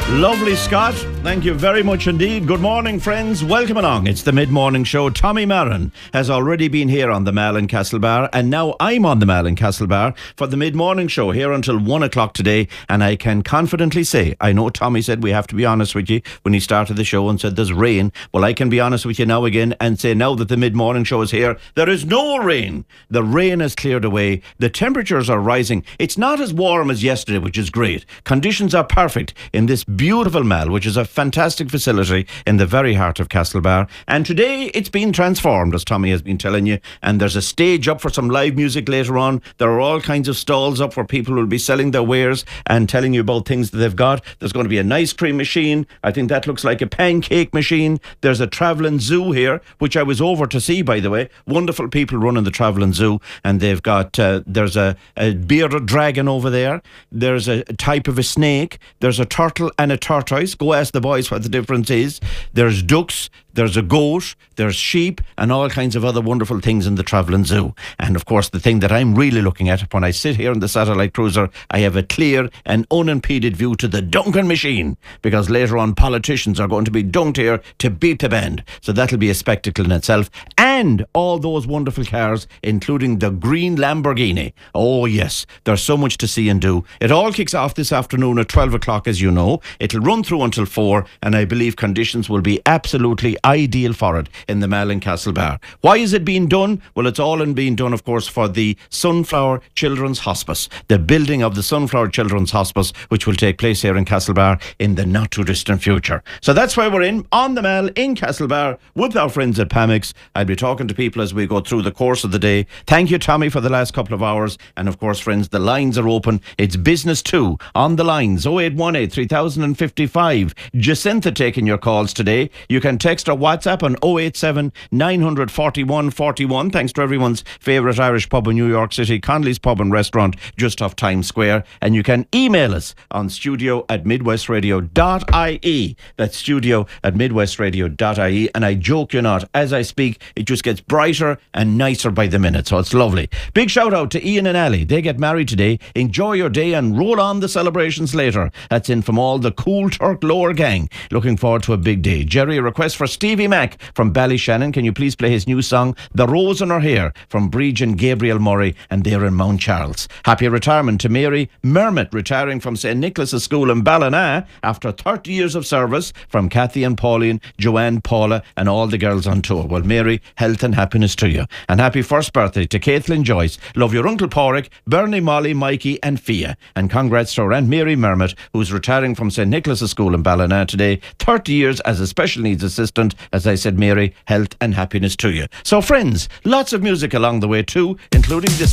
Lovely, Scott. Thank you very much indeed. Good morning, friends. Welcome along. It's the mid-morning show. Tommy Marin has already been here on the Malin Castlebar, and now I'm on the Malin Castlebar for the mid-morning show here until 1 o'clock today. And I can confidently say, I know Tommy said we have to be honest with you when he started the show and said there's rain. Well, I can be honest with you now again and say now that the mid-morning show is here, there is no rain. The rain has cleared away. The temperatures are rising. It's not as warm as yesterday, which is great. Conditions are perfect in this beautiful mall, which is a fantastic facility in the very heart of Castlebar. And today it's been transformed, as Tommy has been telling you, and there's a stage up for some live music later on. There are all kinds of stalls up where people will be selling their wares and telling you about things that they've got. There's going to be an ice cream machine. I think that looks like a pancake machine. There's a travelling zoo here, which I was over to see, by the way. Wonderful people running the travelling zoo, and they've got there's a bearded dragon over there. There's a type of a snake. There's a turtle and a tortoise. Go ask the boys what the difference is. There's ducks, there's a goat, there's sheep, and all kinds of other wonderful things in the travelling zoo. And of course, the thing that I'm really looking at when I sit here in the satellite cruiser, I have a clear and unimpeded view to the dunking machine, because later on politicians are going to be dunked here to beat the band. So that'll be a spectacle in itself. And all those wonderful cars, including the green Lamborghini. Oh yes, there's so much to see and do. It all kicks off this afternoon at 12 o'clock, as you know. It'll run through until 4, and I believe conditions will be absolutely ideal for it in the Malin Castlebar. Why is it being done? Well, it's all being done, of course, for the Sunflower Children's Hospice, the building of the Sunflower Children's Hospice, which will take place here in Castlebar in the not too distant future. So that's why we're on the Mall in Castlebar with our friends at Pamix. I'll be talking to people as we go through the course of the day. Thank you, Tommy, for the last couple of hours. And of course, friends, the lines are open. It's business too on the lines. 0818 3055. Jacinta taking your calls today. You can text or WhatsApp on 087 941 41. Thanks to everyone's favourite Irish pub in New York City, Connolly's Pub and Restaurant, just off Times Square. And you can email us on studio@midwestradio.ie. That's studio@midwestradio.ie. And I joke you not, as I speak, it just gets brighter and nicer by the minute. So it's lovely. Big shout out to Ian and Ali. They get married today. Enjoy your day and roll on the celebrations later. That's in from all the Cool Turk Lower gang. Looking forward to a big day. Jerry, a request for Stevie Mac from Ballyshannon. Can you please play his new song, The Rose in Her Hair, from Bridge and Gabriel Murray, and they're in Mount Charles. Happy retirement to Mary Mermot, retiring from St. Nicholas's School in Ballina after 30 years of service, from Kathy and Pauline, Joanne, Paula, and all the girls on tour. Well, Mary, health and happiness to you. And happy first birthday to Caitlin Joyce. Love your Uncle Porrick, Bernie, Molly, Mikey, and Fia. And congrats to our Aunt Mary Mermot, who's retiring from St. Nicholas's School in Ballina today. 30 years as a special needs assistant. As I said, Mary, health and happiness to you. So friends, lots of music along the way too, including this